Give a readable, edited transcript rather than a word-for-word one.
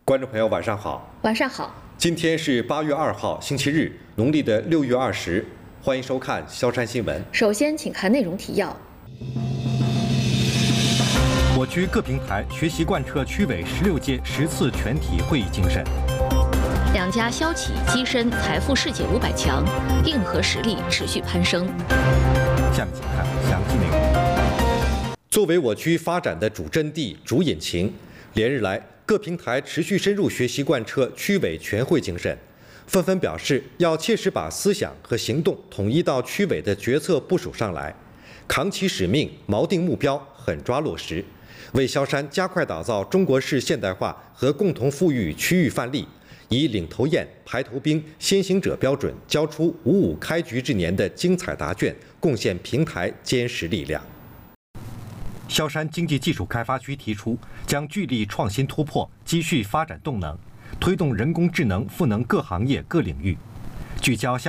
观众朋友，晚上好。 晚上好。 今天是8月2号，星期日，农历的6月20。欢迎收看萧山新闻。 首先，请看内容提要。 我区各平台学习贯彻区委16届10次全体会议精神。 两家消企跻身财富世界500强，硬核实力持续攀升。 下面请看详细内容。 作为我区发展的主阵地、主引擎，连日来各平台持续深入学习贯彻区委全会精神，纷纷表示要切实把思想和行动统一到区委的决策部署上来，扛起使命，锚定目标，狠抓落实，为萧山加快打造中国式现代化和共同富裕区域范例，以领头雁、排头兵、先行者标准，交出55开局之年的精彩答卷，贡献平台坚实力量。 萧山经济技术开发区提出，将聚力创新突破，积蓄发展动能，推动人工智能赋能各行业各领域，聚焦